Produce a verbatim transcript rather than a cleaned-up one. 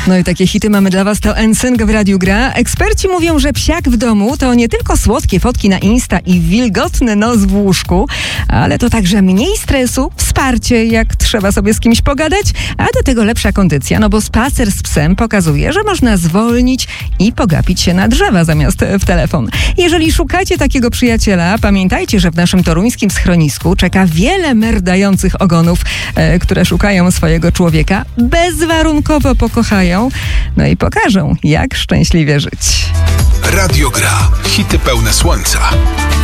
No i takie hity mamy dla was, to N Sync w Radiu Gra. Eksperci mówią, że psiak w domu to nie tylko słodkie fotki na Insta i wilgotny nos w łóżku, ale to także mniej stresu, wsparcie, jak trzeba sobie z kimś pogadać, a do tego lepsza kondycja, no bo spacer z psem pokazuje, że można zwolnić i pogapić się na drzewa zamiast w telefon. Jeżeli szukacie takiego przyjaciela, pamiętajcie, że w naszym toruńskim schronisku czeka wiele merdających ogonów, e, które szukają swojego człowieka, bezwarunkowo pokochają, no i pokażą, jak szczęśliwie żyć. Radio Gra. Hity pełne słońca.